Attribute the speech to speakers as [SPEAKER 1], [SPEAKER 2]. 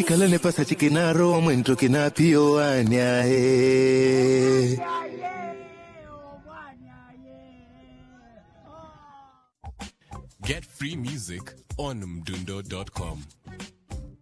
[SPEAKER 1] Chikalane pasa chikinaro mwento kinapio anyahe.
[SPEAKER 2] Get free music on mdundo.com.